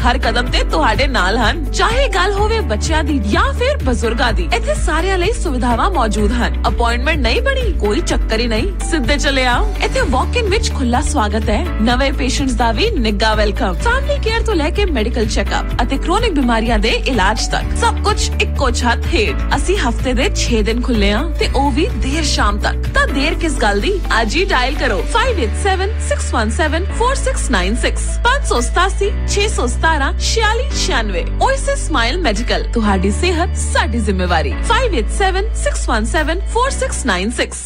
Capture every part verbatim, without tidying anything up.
हर कदम ते तुहाडे नाल हन। चाहे गल होवे बच्चियां दी या फिर बजुर्गां दी, इत्थे सारियां लई सुविधावां मौजूद हन। अपॉइंटमेंट नहीं बनी, कोई चक्कर ही नहीं, सिद्धे चले आओ। इत्थे वॉक इन विच खुला स्वागत है। नवे पेशेंट्स दा भी निग्गा वेलकम। फैमिली केयर तो लेके मेडिकल चेकअप अते क्रोनिक बीमारियां दे इलाज तक सब कुछ इक्को छत हेठ। असी हफ्ते दे छे दिन खुले हां ते ओ भी देर शाम तक। तां देर किस गल दी, आज ही डायल करो five eight seven six one seven four six nine six पांच सौ सतासी छे सौ सतारह छियाली छियानवे। ओएसिस स्माइल मेडिकल, तुहाडी सेहत साडी जिम्मेवारी। five eight seven six one seven four six nine six।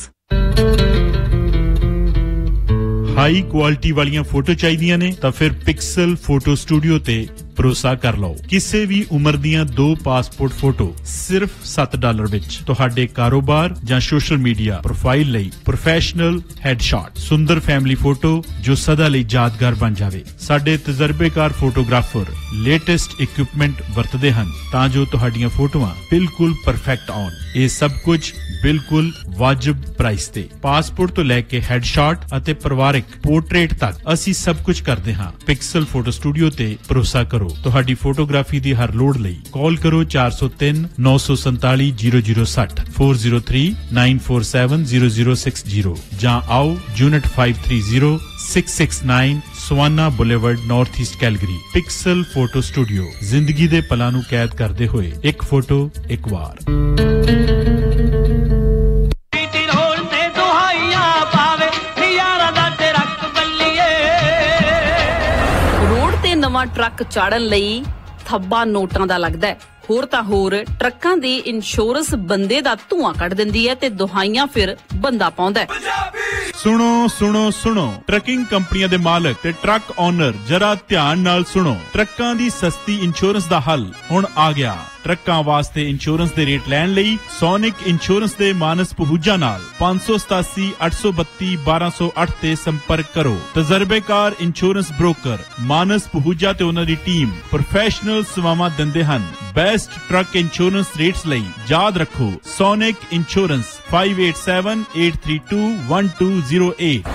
High quality वालियां photo चाहिए ने तां फिर पिक्सल फोटो स्टूडियो ते भरोसा कर लो। किसी भी उम्र दियां दो पासपोर्ट फोटो सिर्फ सत्त डॉलर विच तुहाडे कारोबार जां सोशल मीडिया प्रोफाइल लई प्रोफेशनल हेडशॉट, सुंदर फैमिली फोटो जो सदा लई यादगार बन जावे। साडे तजर्बेकार फोटोग्राफर लेटेस्ट इक्विपमेंट वरतदे हन तां जो तुहाडीआं फोटोआं बिल्कुल परफेक्ट आउण। ये सब कुछ बिल्कुल वाजिब प्राइस ते। पासपोर्ट तो लैके हेडशॉट अते परिवारिक पोर्ट्रेट तक असी सब कुछ करदे हां। पिक्सल फोटो स्टूडियो ते भरोसा करो। ਤੁਹਾਡੀ ਫੋਟੋਗ੍ਰਾਫੀ ਦੀ ਹਰ ਲੋੜ ਲਈ ਕਾਲ ਕਰੋ four oh three nine four seven zero zero six zero four oh three nine four seven zero zero six zero ਜਾਂ ਆਓ unit five thirty six six nine savanna boulevard north East Calgary. Pixel photo studio, ਜ਼ਿੰਦਗੀ ਦੇ ਪਲਾਂ ਨੂੰ ਕੈਦ ਕਰਦੇ ਹੋਏ ਇੱਕ ਫੋਟੋ ਇੱਕ ਵਾਰ। ਨਵਾਂ ਟਰੱਕ ਚਾੜਨ ਲਈ ਥੱਬਾ ਨੋਟਾਂ ਦਾ ਲੱਗਦਾ ਹੈ। ਹੋਰ ਤਾਂ ਹੋਰ ਟਰੱਕਾਂ ਦੀ ਇੰਸ਼ੋਰੈਂਸ ਬੰਦੇ ਦਾ ਧੂਆਂ ਕੱਢ ਦਿੰਦੀ ਹੈ ਤੇ ਦੁਹਾਈਆਂ ਫਿਰ ਬੰਦਾ ਪਾਉਂਦਾ ਹੈ। ਸੁਣੋ ਸੁਣੋ ਸੁਣੋ ਟਰੱਕਿੰਗ ਕੰਪਨੀਆਂ ਦੇ ਮਾਲਕ ਤੇ ਟਰੱਕ ਓਨਰ ਜਰਾ ਧਿਆਨ ਨਾਲ ਸੁਣੋ। ਟਰੱਕਾਂ ਦੀ ਸਸਤੀ ਇੰਸ਼ੋਰੈਂਸ ਦਾ ਹੱਲ ਹੁਣ ਆ ਗਿਆ। ਟਰੱਕਾਂ ਵਾਸਤੇ ਇੰਸ਼ੋਰੈਂਸ ਦੇ ਰੇਟ ਲੈਣ ਲਈ ਸੋਨਿਕ ਇੰਸ਼ੋਰੈਂਸ ਦੇ ਮਾਨਸ ਪਹੂਜਾ ਨਾਲ five seven seven eight two two one two zero eight ਤੇ ਸੰਪਰਕ ਕਰੋ। ਤਜਰਬੇਕਾਰ ਇੰਸ਼ੋਰੈਂਸ ਬ੍ਰੋਕਰ ਮਾਨਸ ਪਹੂਜਾ ਤੇ ਉਹਨਾਂ ਦੀ ਟੀਮ ਪ੍ਰੋਫੈਸ਼ਨਲ ਸੇਵਾਵਾਂ ਦਿੰਦੇ ਹਨ। ਬੈਸਟ ਟਰੱਕ ਇੰਸ਼ੋਰੈਂਸ ਰੇਟਸ ਲਈ ਯਾਦ ਰੱਖੋ sonic insurance five eight seven eight three two one two zero eight।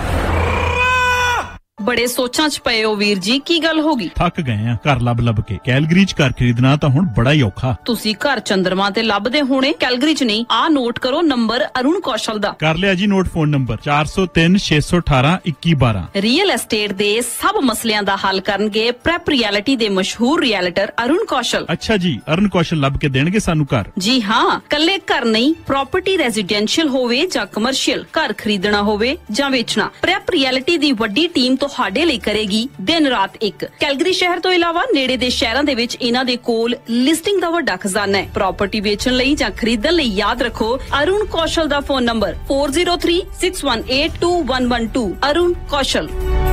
ਬੜੇ ਸੋਚਾਂ ਚ ਪਏ ਹੋ ਵੀਰ ਜੀ, ਕੀ ਗੱਲ ਹੋ ਗਈ? ਥੱਕ ਗਏ ਆ ਘਰ ਲੱਭ ਲੱਭ ਕੇ। ਕੈਲਗਰੀ ਚ ਘਰ ਖਰੀਦਣਾ ਤਾਂ ਹੁਣ ਬੜਾ ਹੀ ਔਖਾ। ਤੁਸੀਂ ਘਰ ਚੰਦਰਮਾ ਤੇ ਲੱਭਦੇ ਹੋਣੇ, ਕੈਲਗਰੀ ਚ ਨਹੀਂ। ਆ ਨੋਟ ਕਰੋ ਨੰਬਰ ਅਰੁਣ ਕੌਸ਼ਲ ਦਾ। ਕਰ ਲਿਆ ਜੀ note. Phone number four oh three six one eight two one one। Real estate ਦੇ ਸਭ ਮਸਲਿਆਂ ਦਾ ਹੱਲ ਕਰਨਗੇ ਪ੍ਰੈਪ ਰਿਐਲਿਟੀ ਦੇ ਮਸ਼ਹੂਰ ਰੀਅਲਟਰ ਅਰੁਣ ਕੌਸ਼ਲ। ਅੱਛਾ ਜੀ, ਅਰੁਣ ਕੌਸ਼ਲ ਲੱਭ ਕੇ ਦੇਣਗੇ ਸਾਨੂੰ ਘਰ? ਜੀ ਹਾਂ, ਕੱਲੇ ਘਰ ਨਹੀਂ, ਪ੍ਰਾਪਰਟੀ ਰੈਜ਼ੀਡੈਂਸ਼ੀਅਲ ਹੋਵੇ ਜਾਂ ਕਮਰਸ਼ੀਅਲ, ਘਰ ਖਰੀਦਣਾ ਹੋਵੇ ਜਾਂ ਵੇਚਣਾ, ਪ੍ਰੈਪ ਰਿਐਲਿਟੀ ਦੀ ਵੱਡੀ ਟੀਮ ਤੁਹਾਡੇ ਲਈ ਕਰੇਗੀ ਦਿਨ ਰਾਤ ਇੱਕ। ਕੈਲਗਰੀ ਸ਼ਹਿਰ ਤੋਂ ਇਲਾਵਾ ਨੇੜੇ ਦੇ ਸ਼ਹਿਰਾਂ ਦੇ ਵਿੱਚ ਇਹਨਾਂ ਦੇ ਕੋਲ ਲਿਸਟਿੰਗ ਦਾ ਵੱਡਾ ਖਜ਼ਾਨਾ ਹੈ। ਪ੍ਰਾਪਰਟੀ ਵੇਚਣ ਲਈ ਜਾਂ ਖਰੀਦਣ ਲਈ ਯਾਦ ਰੱਖੋ ਅਰੁਣ ਕੌਸ਼ਲ ਦਾ phone number four oh three six one eight two one one two। Arun ਕੌਸ਼ਲ।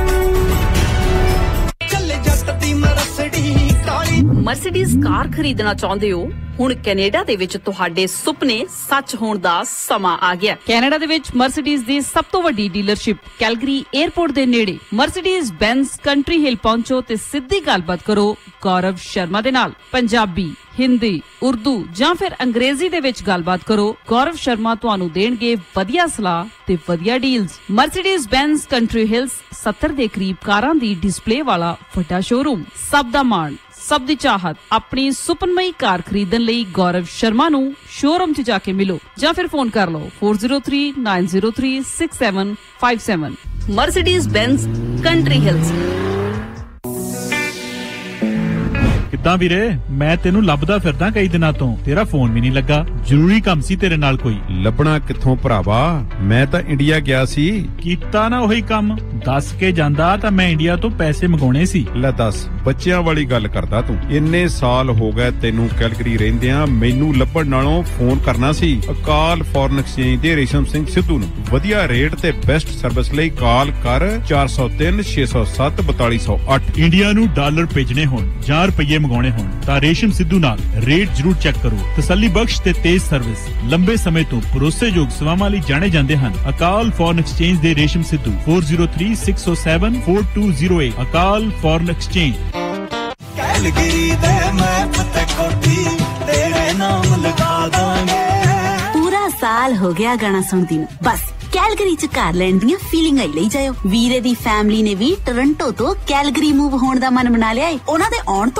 ਮਰਸੀਡੀਜ਼ ਕਾਰ ਖਰੀਦਣਾ ਚਾਹੁੰਦੇ ਹੋ? ਹੁਣ ਕੈਨੇਡਾ ਦੇ ਵਿੱਚ ਤੁਹਾਡੇ ਸੁਪਨੇ ਸੱਚ ਹੋਣ ਦਾ ਸਮਾਂ ਆ ਗਿਆ। ਕੈਨੇਡਾ ਦੇ ਵਿੱਚ ਮਰਸੀਡੀਜ਼ ਦੀ ਸਭ ਤੋਂ ਵੱਡੀ ਡੀਲਰਸ਼ਿਪ ਕੈਲਗਰੀ 에ਅਰਪੋਰਟ ਦੇ ਨੇੜੇ ਮਰਸੀਡੀਜ਼ ਬੈਂਜ਼ ਕੰਟਰੀ ਹਿੱਲ ਪਹੁੰਚੋ ਤੇ ਸਿੱਧੀ ਗੱਲਬਾਤ ਕਰੋ ਗੌਰਵ ਸ਼ਰਮਾ ਦੇ ਨਾਲ। ਪੰਜਾਬੀ, ਹਿੰਦੀ, ਉਰਦੂ ਜਾਂ ਫਿਰ ਅੰਗਰੇਜ਼ੀ ਦੇ ਵਿੱਚ ਗੱਲਬਾਤ ਕਰੋ। ਗੌਰਵ ਸ਼ਰਮਾ ਤੁਹਾਨੂੰ ਦੇਣਗੇ ਵਧੀਆ ਸਲਾਹ ਤੇ ਵਧੀਆ ਡੀਲਸ। ਮਰਸੀਡੀਜ਼ ਬੈਂਜ਼ ਕੰਟਰੀ ਹਿਲਸ ਸੱਤਰ ਦੇ ਕਰੀਬ ਕਾਰਾਂ ਦੀ ਡਿਸਪਲੇ ਵਾਲਾ ਵੱਡਾ ਸ਼ੋਰੂਮ। ਸਭ ਦਾ ਮਾਣ, ਸਭ ਦੀ ਚਾਹਤ। ਆਪਣੀ ਸੁਪਨਮਈ ਕਾਰ ਖਰੀਦਣ ਲਈ ਗੌਰਵ ਸ਼ਰਮਾ ਨੂੰ ਸ਼ੋਰੂਮ 'ਚ ਜਾ ਕੇ ਮਿਲੋ ਜਾਂ ਫਿਰ ਫੋਨ ਕਰ ਲਓ four oh three nine oh three six seven five seven। Mercedes ਬੈਂਜ਼ country Hills. ਕਿੱਦਾਂ ਵੀਰੇ? ਮੈਂ ਤੈਨੂੰ ਲੱਭਦਾ ਫਿਰਦਾ ਕਈ ਦਿਨਾਂ ਤੋਂ, ਤੇਰਾ ਫੋਨ ਵੀ ਨਹੀਂ ਲੱਗਾ। ਜ਼ਰੂਰੀ ਕੰਮ ਸੀ ਤੇਰੇ ਨਾਲ ਕੋਈ? ਲੱਭਣਾ ਕਿੱਥੋਂ ਭਰਾਵਾ, ਮੈਂ ਤਾਂ ਇੰਡੀਆ ਗਿਆ ਸੀ। ਕੀਤਾ ਨਾ ਉਹੀ ਕੰਮ? ਦੱਸ ਕੇ ਜਾਂਦਾ ਤਾਂ ਮੈਂ ਇੰਡੀਆ ਤੋਂ ਪੈਸੇ ਮੰਗਾਉਣੇ ਸੀ। ਲੈ ਦੱਸ, ਬੱਚਿਆਂ ਵਾਲੀ ਗੱਲ ਕਰਦਾ ਤੂੰ। ਇੰਨੇ ਸਾਲ ਹੋ ਗਏ ਤੈਨੂੰ ਕੈਲਗਰੀ ਰਹਿੰਦਿਆਂ, ਮੈਨੂੰ ਲੱਭਣ ਨਾਲੋਂ ਫੋਨ ਕਰਨਾ ਸੀ ਅਕਾਲ ਫੋਰਨ ਐਕਸਚੇਂਜ ਦੇ ਰੇਸ਼ਮ ਸਿੰਘ ਸਿੱਧੂ ਨੂੰ। ਵਧੀਆ ਰੇਟ ਤੇ ਬੈਸਟ ਸਰਵਿਸ ਲਈ ਕਾਲ ਕਰ four oh three six oh seven four four oh eight। India ਨੂੰ ਡਾਲਰ ਭੇਜਣੇ ਹੋਣ ਜਾਂ ਰੁਪਈਏ ਮੰਗਾਉਣੇ ਹੋਣ ਤਾਂ ਰੇਸ਼ਮ ਸਿੱਧੂ ਨਾਲ ਰੇਟ ਜ਼ਰੂਰ ਚੈੱਕ ਕਰੋ। ਤਸੱਲੀ ਬਖਸ਼ ਤੇ ਤੇਜ਼ ਸਰਵਿਸ, ਲੰਬੇ ਸਮੇਂ ਤੋਂ ਭਰੋਸੇਯੋਗ ਸੇਵਾਵਾਂ ਲਈ ਜਾਣੇ ਜਾਂਦੇ ਹਨ। ਅਕਾਲ ਫੋਰਨ ਐਕਸਚੇਂਜ ਦੇ ਰੇਸ਼ਮ Sidhu four oh three six oh seven four two zero eight। ਅਕਾਲ ਫੋਰਨ ਐਕਸਚੇਂਜ। ਕੈਲਗਰੀ ਦੇ ਮੈਪ ਤੇ ਕੋਠੀ ਤੇਰੇ ਨਾਮ ਲਗਾ ਦਾਂਗੇ। ਪੂਰਾ ਸਾਲ ਹੋ ਗਿਆ ਗਾਣਾ ਸੁਣਦੀ ਨੂੰ, ਬਸ ਕੈਲਗਰੀ ਚ ਘਰ ਲੈਣ ਦੀਆਂ ਫੀਲਿੰਗਾਂ ਹੀ ਲਈ ਜਾਇਓ। ਵੀਰੇ ਦੀ ਫੈਮਿਲੀ ਨੇ ਵੀ ਟੋਰਾਂਟੋ ਤੋਂ ਕੈਲਗਰੀ ਮੂਵ ਹੋਣ ਦਾ ਮਨ ਬਣਾ ਲਿਆ ਏ। ਉਹਨਾਂ ਦੇ ਆਉਣ ਤੋਂ